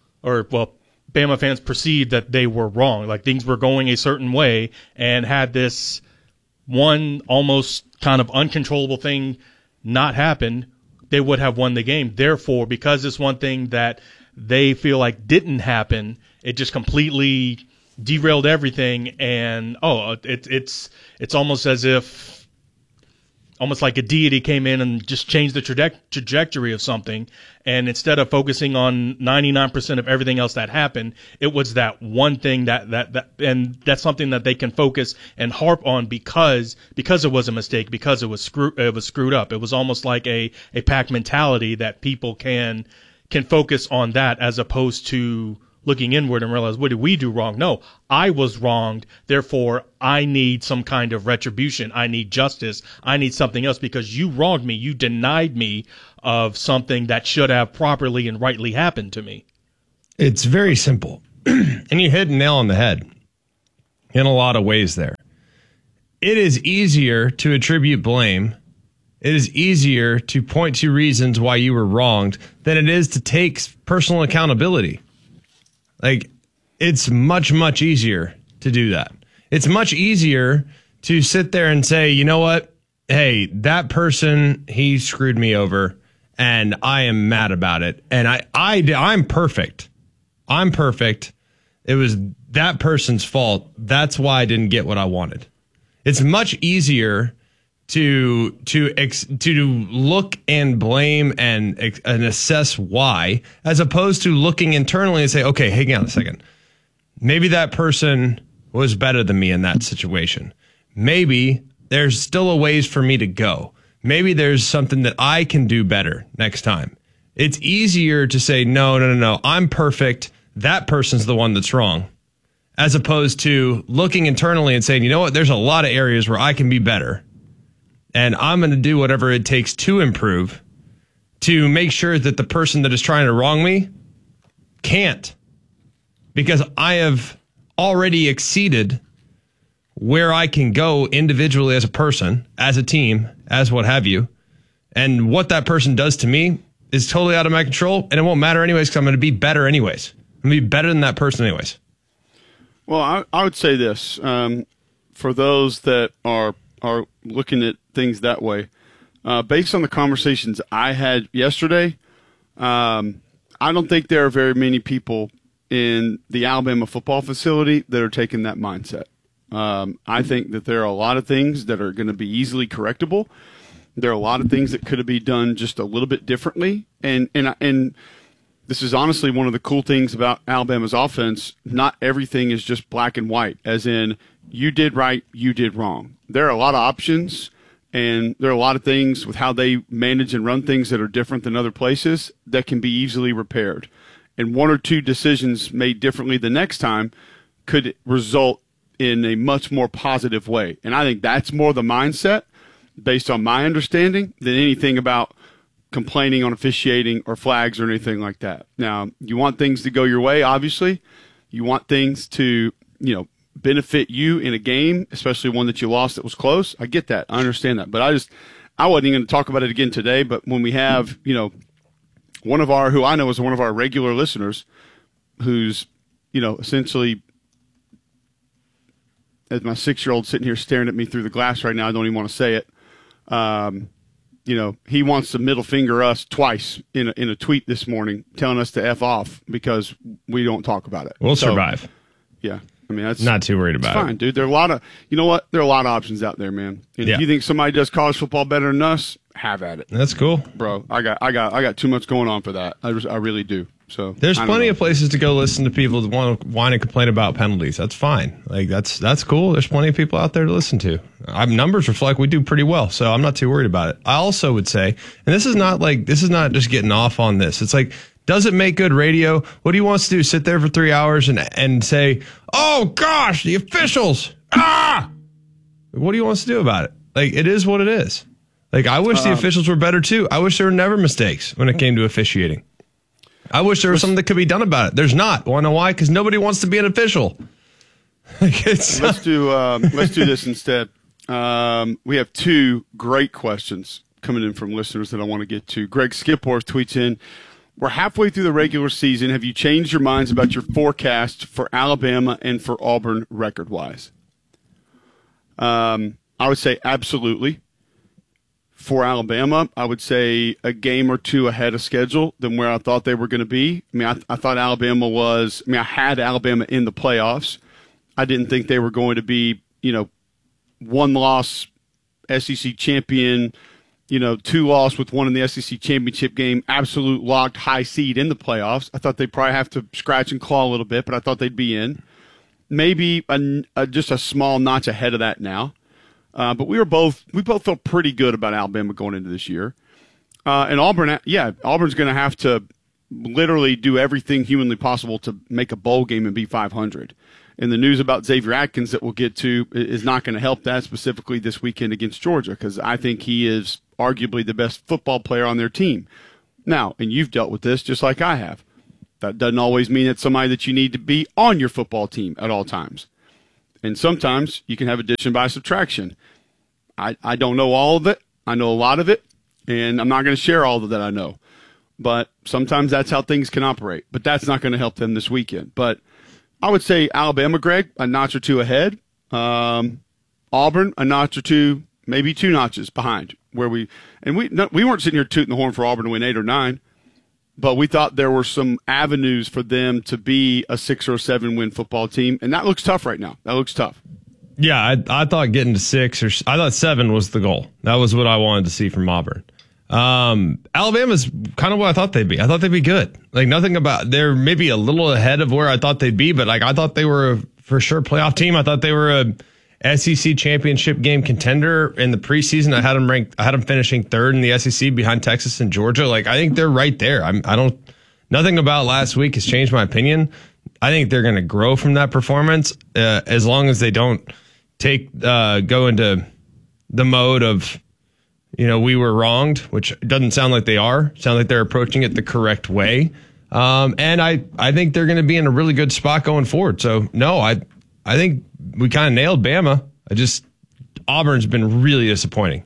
Speaker 16: Bama fans perceived that they were wrong. Like things were going a certain way and had this one almost kind of uncontrollable thing not happen, they would have won the game. Therefore, because this one thing that they feel like didn't happen, it just completely derailed everything, and it's almost as if almost like a deity came in and just changed the trajectory of something, and instead of focusing on 99% of everything else that happened, it was that one thing that and that's something that they can focus and harp on because it was a mistake, because it was screwed up. It was almost like a pack mentality that people can focus on that as opposed to looking inward and realize, what did we do wrong? No, I was wronged. Therefore, I need some kind of retribution. I need justice. I need something else because you wronged me. You denied me of something that should have properly and rightly happened to me.
Speaker 15: It's very simple. And you hit a nail on the head in a lot of ways there. It is easier to attribute blame. It is easier to point to reasons why you were wronged than it is to take personal accountability. Like, it's much, much easier to do that. It's much easier to sit there and say, you know what? Hey, that person, he screwed me over, and I am mad about it. And I'm perfect. I'm perfect. It was that person's fault. That's why I didn't get what I wanted. It's much easier to look and blame and assess why, as opposed to looking internally and say, okay, hang on a second. Maybe that person was better than me in that situation. Maybe there's still a ways for me to go. Maybe there's something that I can do better next time. It's easier to say, no, I'm perfect. That person's the one that's wrong. As opposed to looking internally and saying, you know what, there's a lot of areas where I can be better. And I'm going to do whatever it takes to improve, to make sure that the person that is trying to wrong me can't. Because I have already exceeded where I can go individually as a person, as a team, as what have you. And what that person does to me is totally out of my control. And it won't matter anyways because I'm going to be better anyways. I'm going to be better than that person anyways.
Speaker 6: Well, I would say this. For those that are looking at things that way, based on the conversations I had yesterday, I don't think there are very many people in the Alabama football facility that are taking that mindset. I think that there are a lot of things that are going to be easily correctable. There are a lot of things that could have been done just a little bit differently. And this is honestly one of the cool things about Alabama's offense. Not everything is just black and white, as in you did right, you did wrong. There are a lot of options, and there are a lot of things with how they manage and run things that are different than other places that can be easily repaired. And one or two decisions made differently the next time could result in a much more positive way. And I think that's more the mindset, based on my understanding, than anything about complaining on officiating or flags or anything like that. Now, you want things to go your way, obviously. You want things to, benefit you in a game, especially one that you lost that was close. I get that. I understand that. But I wasn't even going to talk about it again today, but when we have, one of our, who I know is one of our regular listeners, who's, essentially, as my 6-year-old sitting here staring at me through the glass right now, I don't even want to say it. He wants to middle finger us twice in a tweet this morning, telling us to F off because we don't talk about it.
Speaker 15: We'll survive.
Speaker 6: Yeah. I mean, that's
Speaker 15: not too worried about
Speaker 6: fine,
Speaker 15: it.
Speaker 6: Dude. There are a lot of, you know what? There are a lot of options out there, man. And if you think somebody does college football better than us, have at it.
Speaker 15: That's cool,
Speaker 6: bro. I got too much going on for that. I really do. So
Speaker 15: there's plenty of places to go listen to people that want to whine and complain about penalties. That's fine. Like that's cool. There's plenty of people out there to listen to. Numbers reflect we do pretty well, so I'm not too worried about it. I also would say, and this is not just getting off on this. It's like, does it make good radio? What do you want us to do? Sit there for 3 hours and say, "Oh gosh, the officials!" What do you want us to do about it? Like, it is what it is. Like, I wish the officials were better too. I wish there were never mistakes when it came to officiating. I wish there was something that could be done about it. There's not. Want to know why? Because nobody wants to be an official.
Speaker 6: Let's do this instead. We have 2 great questions coming in from listeners that I want to get to. Greg Skipworth tweets in, we're halfway through the regular season. Have you changed your minds about your forecast for Alabama and for Auburn record-wise? I would say absolutely. For Alabama, I would say a game or 2 ahead of schedule than where I thought they were going to be. I mean, I thought Alabama was – I had Alabama in the playoffs. I didn't think they were going to be, 1-loss SEC champion, 2-loss with one in the SEC championship game, absolute locked high seed in the playoffs. I thought they'd probably have to scratch and claw a little bit, but I thought they'd be in. Maybe just a small notch ahead of that now. But we both felt pretty good about Alabama going into this year. And Auburn, Auburn's going to have to literally do everything humanly possible to make a bowl game and be 500. And the news about Xavier Atkins that we'll get to is not going to help that, specifically this weekend against Georgia, because I think he is arguably the best football player on their team. Now, and you've dealt with this just like I have. That doesn't always mean it's somebody that you need to be on your football team at all times. And sometimes you can have addition by subtraction. I don't know all of it. I know a lot of it, and I'm not going to share all of that I know. But sometimes that's how things can operate. But that's not going to help them this weekend. But I would say Alabama, Greg, a notch or 2 ahead. Auburn, a notch or 2, maybe 2 notches behind. We weren't sitting here tooting the horn for Auburn to win 8 or 9. But we thought there were some avenues for them to be a 6 or 7 win football team, and that looks tough right now. That looks tough.
Speaker 15: Yeah, I thought getting to 6 I thought 7 was the goal. That was what I wanted to see from Auburn. Alabama's kind of what I thought they'd be. I thought they'd be good. Like, nothing about, they're maybe a little ahead of where I thought they'd be, but like, I thought they were a for sure playoff team. I thought they were a SEC championship game contender in the preseason. I had them finishing 3rd in the SEC behind Texas and Georgia. Like, I think they're right there. Nothing about last week has changed my opinion. I think they're going to grow from that performance as long as they don't go into the mode of, we were wronged, which doesn't sound like they are. Sound like they're approaching it the correct way. And I think they're going to be in a really good spot going forward. So, no, I think we kind of nailed Bama. Auburn's been really disappointing.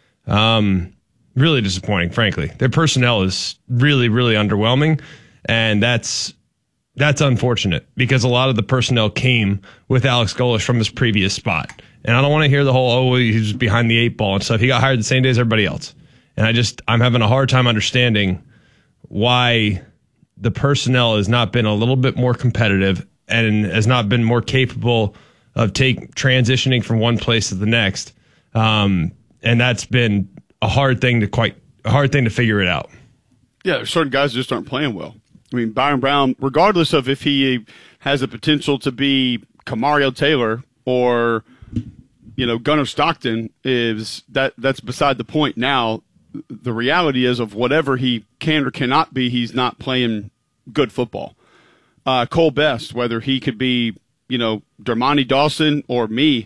Speaker 15: Really disappointing, frankly. Their personnel is really, really underwhelming. And that's unfortunate because a lot of the personnel came with Alex Golesh from his previous spot. And I don't want to hear the whole, he's behind the 8 ball and stuff. He got hired the same day as everybody else. And I'm having a hard time understanding why the personnel has not been a little bit more competitive and has not been more capable of transitioning from one place to the next. And that's been a hard thing to figure it out.
Speaker 6: Yeah, there's certain guys that just aren't playing well. I mean, Byron Brown, regardless of if he has the potential to be Kamario Taylor or, Gunnar Stockton, that's beside the point now. The reality is of whatever he can or cannot be, he's not playing good football. Cole Best, whether he could be, Dermontti Dawson or me,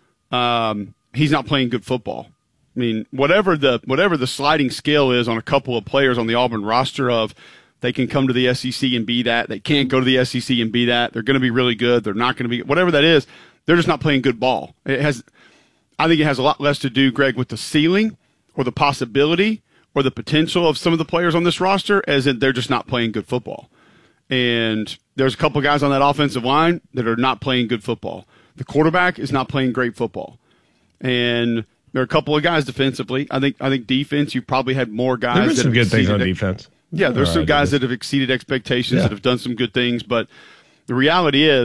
Speaker 6: he's not playing good football. I mean, whatever the sliding scale is on a couple of players on the Auburn roster of they can come to the SEC and be that, they can't go to the SEC and be that, they're going to be really good, they're not going to be, whatever that is, they're just not playing good ball. I think it has a lot less to do, Greg, with the ceiling or the possibility or the potential of some of the players on this roster as in they're just not playing good football. And there's a couple guys on that offensive line that are not playing good football. The quarterback is not playing great football. And there are a couple of guys defensively. I think defense, you've probably had more guys.
Speaker 15: There were some good things on defense.
Speaker 6: Yeah, there's some guys that have exceeded expectations that have done some good things. But the reality is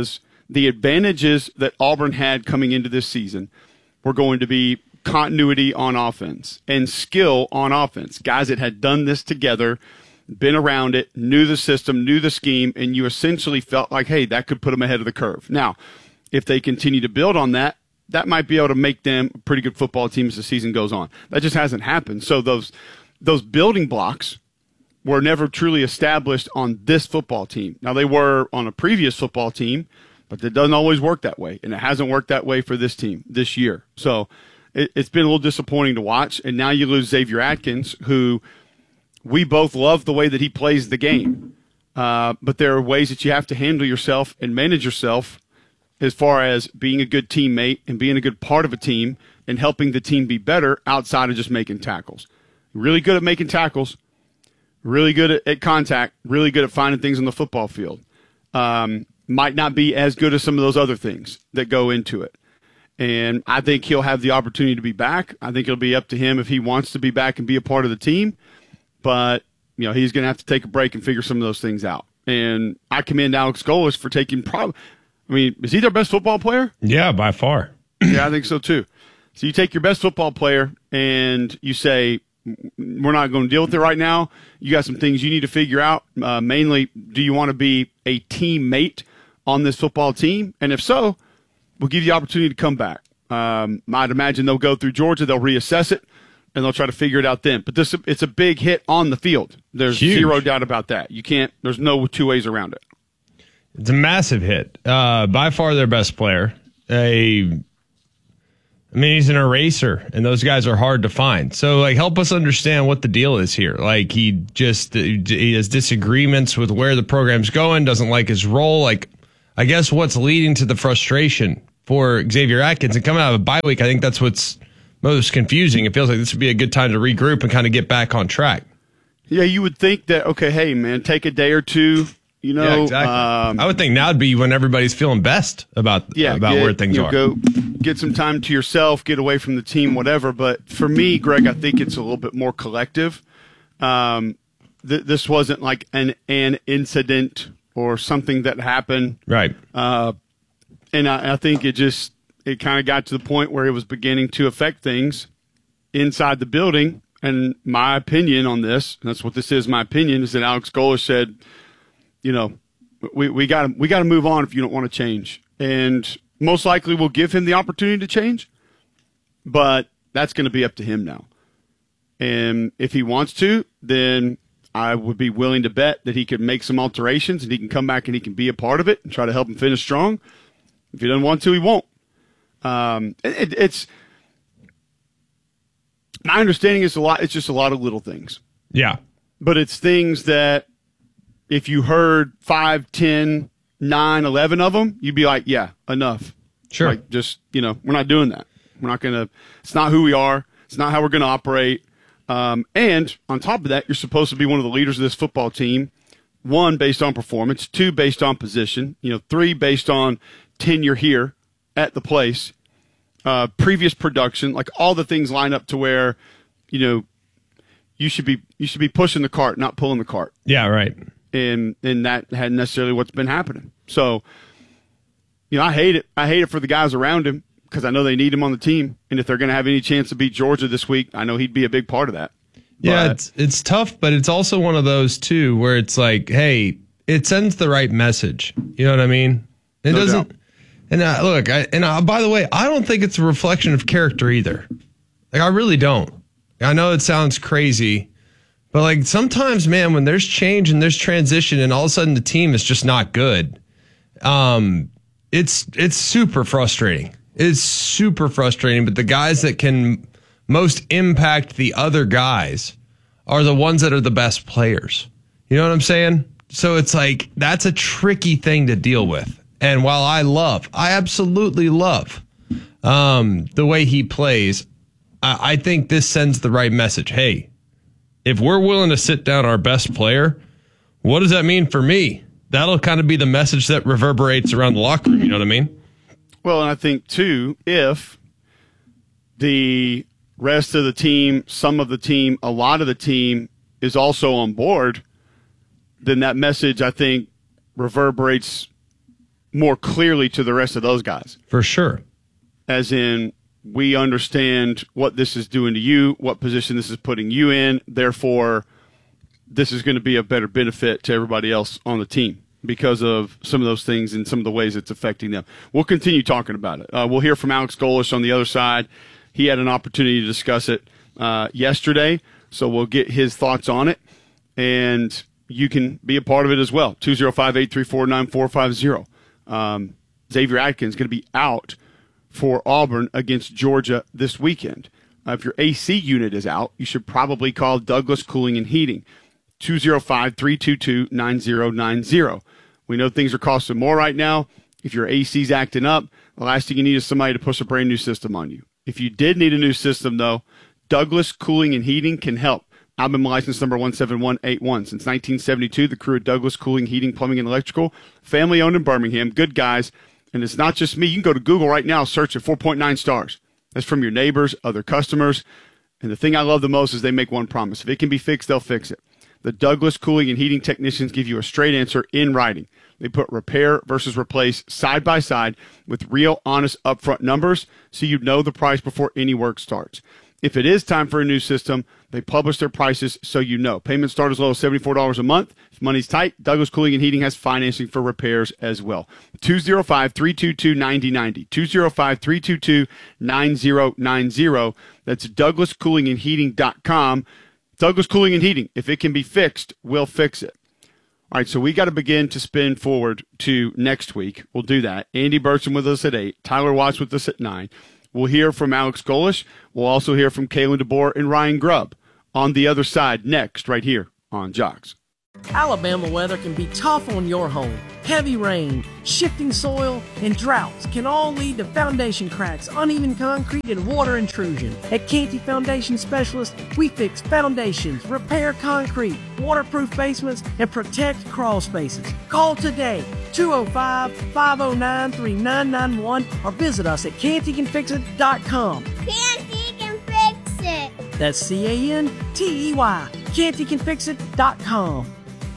Speaker 6: the advantages that Auburn had coming into this season were going to be continuity on offense and skill on offense. Guys that had done this together, been around it, knew the system, knew the scheme, and you essentially felt like, hey, that could put them ahead of the curve. Now, if they continue to build on that, that might be able to make them a pretty good football team as the season goes on. That just hasn't happened. So those building blocks were never truly established on this football team. Now, they were on a previous football team, but it doesn't always work that way, and it hasn't worked that way for this team this year. So it's been a little disappointing to watch, and now you lose Xavier Atkins, who we both love the way that he plays the game. But there are ways that you have to handle yourself and manage yourself as far as being a good teammate and being a good part of a team and helping the team be better outside of just making tackles. Really good at making tackles, really good at contact, really good at finding things on the football field. Might not be as good as some of those other things that go into it. And I think he'll have the opportunity to be back. I think it'll be up to him if he wants to be back and be a part of the team. But, you know, he's going to have to take a break and figure some of those things out. And I commend Alex Golesh for taking is he their best football player?
Speaker 15: Yeah, by far.
Speaker 6: Yeah, I think so too. So you take your best football player and you say, we're not going to deal with it right now. You got some things you need to figure out. Mainly, do you want to be a teammate on this football team? And if so, we'll give you the opportunity to come back. I'd imagine they'll go through Georgia, they'll reassess it, and they'll try to figure it out then. But it's a big hit on the field. There's zero doubt about that. There's no two ways around it.
Speaker 15: It's a massive hit. By far their best player. He's an eraser, and those guys are hard to find. So, help us understand what the deal is here. He has disagreements with where the program's going, doesn't like his role. I guess what's leading to the frustration for Xavier Atkins, and coming out of a bye week, I think that's what's most confusing. It feels like this would be a good time to regroup and kind of get back on track.
Speaker 6: Yeah, you would think that, okay, hey, man, take a day or two.
Speaker 15: Yeah, exactly. I would think now would be when everybody's feeling best about where things are.
Speaker 6: Go get some time to yourself, get away from the team, whatever. But for me, Greg, I think it's a little bit more collective. This wasn't like an incident or something that happened.
Speaker 15: Right.
Speaker 6: And I think it kind of got to the point where it was beginning to affect things inside the building. And my opinion on this, and that's what this is, my opinion, is that Alex Golesh said, we got to move on if you don't want to change. And most likely we'll give him the opportunity to change, but that's going to be up to him now. And if he wants to, then I would be willing to bet that he could make some alterations and he can come back and he can be a part of it and try to help him finish strong. If he doesn't want to, he won't. It's my understanding is it's just a lot of little things.
Speaker 15: Yeah.
Speaker 6: But it's things that if you heard 5, 10, 9, 11 of them, you'd be like, yeah, enough.
Speaker 15: Sure.
Speaker 6: We're not doing that. We're not going to, it's not who we are. It's not how we're going to operate. And on top of that, you're supposed to be one of the leaders of this football team. 1, based on performance. 2, based on position. 3, based on tenure here at the place. Previous production, all the things line up to where, you should be pushing the cart, not pulling the cart.
Speaker 15: Yeah, right.
Speaker 6: And that hadn't necessarily what's been happening. So, I hate it. I hate it for the guys around him because I know they need him on the team. And if they're going to have any chance to beat Georgia this week, I know he'd be a big part of that.
Speaker 15: Yeah, it's tough, but it's also one of those, too, where it's like, hey, it sends the right message. You know what I mean? It doesn't. Doubt. And by the way, I don't think it's a reflection of character either. I really don't. I know it sounds crazy. But sometimes, man, when there's change and there's transition and all of a sudden the team is just not good, it's super frustrating. It's super frustrating. But the guys that can most impact the other guys are the ones that are the best players. You know what I'm saying? So it's that's a tricky thing to deal with. And while I absolutely love the way he plays, I think this sends the right message. Hey, if we're willing to sit down our best player, what does that mean for me? That'll kind of be the message that reverberates around the locker room. You know what I mean?
Speaker 6: Well, and I think, too, if the rest of the team, some of the team, a lot of the team is also on board, then that message, I think, reverberates more clearly to the rest of those guys.
Speaker 15: For sure.
Speaker 6: As in, we understand what this is doing to you, what position this is putting you in. Therefore, this is going to be a better benefit to everybody else on the team because of some of those things and some of the ways it's affecting them. We'll continue talking about it. We'll hear from Alex Golesh on the other side. He had an opportunity to discuss it yesterday, so we'll get his thoughts on it, and you can be a part of it as well. 205-834-9450. Xavier Atkins is going to be out for Auburn against Georgia this weekend. If your AC unit is out, you should probably call Douglas Cooling and Heating, 205-322-9090. We know things are costing more right now. If your AC's acting up, the last thing you need is somebody to push a brand new system on you. If you did need a new system, though, Douglas Cooling and Heating can help. Alabama license number 17181. Since 1972, the crew of Douglas Cooling, Heating, Plumbing, and Electrical, family-owned in Birmingham, good guys. And it's not just me. You can go to Google right now, search at 4.9 stars. That's from your neighbors, other customers. And the thing I love the most is they make one promise. If it can be fixed, they'll fix it. The Douglas Cooling and Heating technicians give you a straight answer in writing. They put repair versus replace side by side with real, honest, upfront numbers so you know the price before any work starts. If it is time for a new system, they publish their prices so you know. Payments start as low as $74 a month. If money's tight, Douglas Cooling and Heating has financing for repairs as well. 205-322-9090. 205-322-9090. That's DouglasCoolingandHeating.com. Douglas Cooling and Heating. If it can be fixed, we'll fix it. All right, so we got to begin to spin forward to next week. We'll do that. Andy Burson with us at 8. Tyler Watts with us at 9. We'll hear from Alex Golesh. We'll also hear from Kalen DeBoer and Ryan Grubb on the other side next, right here on Jocks.
Speaker 11: Alabama weather can be tough on your home. Heavy rain, shifting soil, and droughts can all lead to foundation cracks, uneven concrete, and water intrusion. At Canty Foundation Specialists, we fix foundations, repair concrete, waterproof basements, and protect crawl spaces. Call today, 205-509-3991, or visit us at cantycanfixit.com.
Speaker 12: Canty can fix it.
Speaker 11: That's CANTEY, cantycanfixit.com.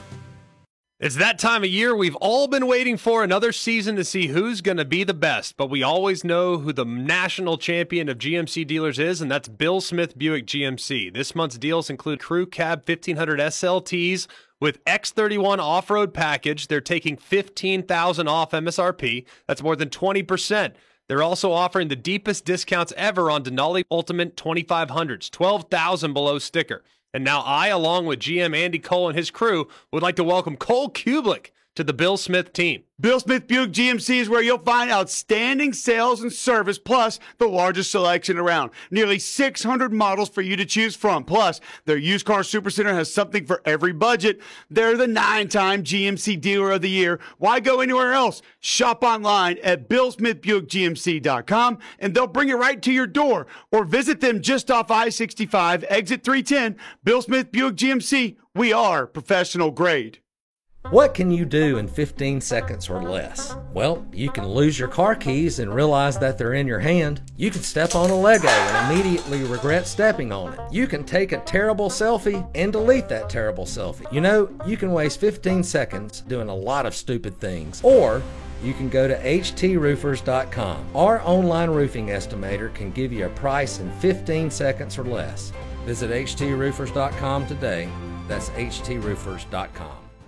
Speaker 5: It's that time of year we've all been waiting for, another season to see who's going to be the best. But we always know who the national champion of GMC dealers is, and that's Bill Smith Buick GMC. This month's deals include Crew Cab 1500 SLTs with X31 off-road package. They're taking $15,000 off MSRP. That's more than 20%. They're also offering the deepest discounts ever on Denali Ultimate 2500s, $12,000 below sticker. And now I, along with GM Andy Cole and his crew, would like to welcome Cole Kublik to the Bill Smith team.
Speaker 6: Bill Smith Buick GMC is where you'll find outstanding sales and service, plus the largest selection around. Nearly 600 models for you to choose from. Plus, their used car supercenter has something for every budget. They're the 9-time GMC Dealer of the Year. Why go anywhere else? Shop online at BillSmithBuickGMC.com, and they'll bring it right to your door. Or visit them just off I-65, exit 310. Bill Smith Buick GMC, we are professional grade.
Speaker 17: What can you do in 15 seconds or less? Well, you can lose your car keys and realize that they're in your hand. You can step on a Lego and immediately regret stepping on it. You can take a terrible selfie and delete that terrible selfie. You know, you can waste 15 seconds doing a lot of stupid things. Or you can go to HTRoofers.com. Our online roofing estimator can give you a price in 15 seconds or less. Visit HTRoofers.com today. That's HTRoofers.com.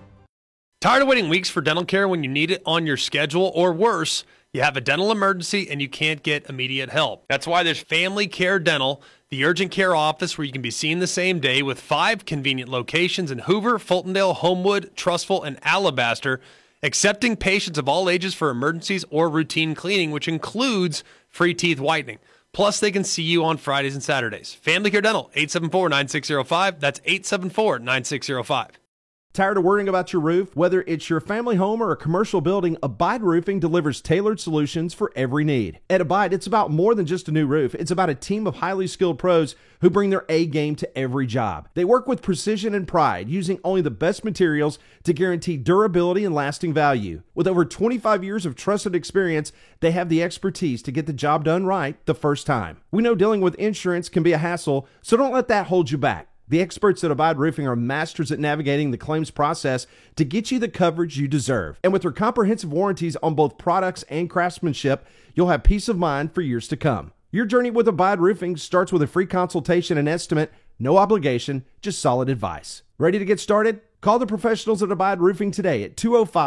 Speaker 5: Tired of waiting weeks for dental care when you need it on your schedule? Or worse, you have a dental emergency and you can't get immediate help. That's why there's Family Care Dental, the urgent care office where you can be seen the same day, with 5 convenient locations in Hoover, Fultondale, Homewood, Trussville, and Alabaster, accepting patients of all ages for emergencies or routine cleaning, which includes free teeth whitening. Plus, they can see you on Fridays and Saturdays. Family Care Dental, 874-9605. That's 874-9605.
Speaker 8: Tired of worrying about your roof? Whether it's your family home or a commercial building, Abide Roofing delivers tailored solutions for every need. At Abide, it's about more than just a new roof. It's about a team of highly skilled pros who bring their A game to every job. They work with precision and pride, using only the best materials to guarantee durability and lasting value. With over 25 years of trusted experience, they have the expertise to get the job done right the first time. We know dealing with insurance can be a hassle, so don't let that hold you back. The experts at Abide Roofing are masters at navigating the claims process to get you the coverage you deserve. And with their comprehensive warranties on both products and craftsmanship, you'll have peace of mind for years to come. Your journey with Abide Roofing starts with a free consultation and estimate, no obligation, just solid advice. Ready to get started? Call the professionals at Abide Roofing today at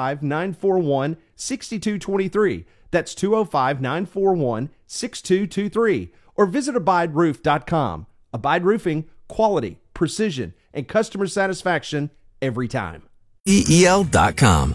Speaker 8: 205-941-6223. That's 205-941-6223. Or visit abideroof.com. Abide Roofing, quality, precision, and customer satisfaction every time.
Speaker 18: EEL.com.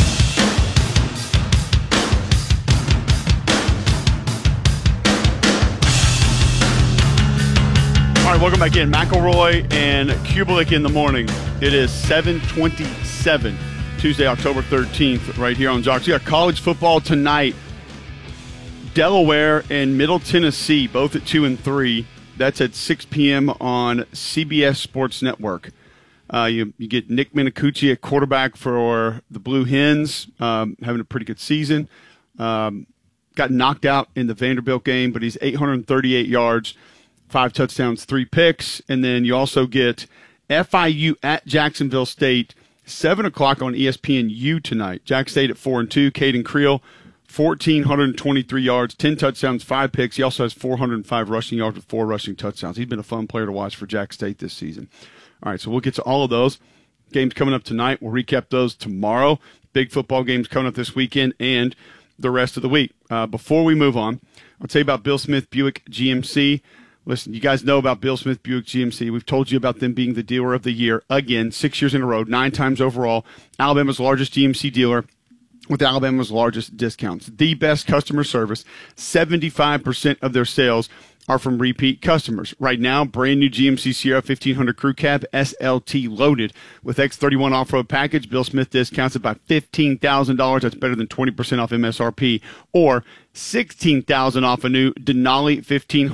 Speaker 6: All right, welcome back in. McElroy and Kubelik in the morning. It is 7:27, Tuesday, October 13th, right here on Jocks. We got college football tonight. Delaware and Middle Tennessee, both at 2 and 3. That's at 6 p.m. on CBS Sports Network. You get Nick Minicucci at quarterback for the Blue Hens, having a pretty good season. Got knocked out in the Vanderbilt game, but he's 838 yards, 5 touchdowns, 3 picks. And then you also get FIU at Jacksonville State, 7 o'clock on ESPNU tonight. Jack State at 4-2. Caden Creel, 1,423 yards, 10 touchdowns, 5 picks. He also has 405 rushing yards with 4 rushing touchdowns. He's been a fun player to watch for Jack State this season. All right, so we'll get to all of those. Games coming up tonight. We'll recap those tomorrow. Big football games coming up this weekend and the rest of the week. Before we move on, I'll tell you about Bill Smith Buick GMC. Listen, you guys know about Bill Smith Buick GMC. We've told you about them being the dealer of the year again, 6 years in a row, 9 times overall. Alabama's largest GMC dealer with Alabama's largest discounts. The best customer service. 75% of their sales are from repeat customers. Right now, brand new GMC Sierra 1500 Crew Cab SLT loaded with X31 off-road package. Bill Smith discounts it by $15,000. That's better than 20% off MSRP, or $16,000 off a new Denali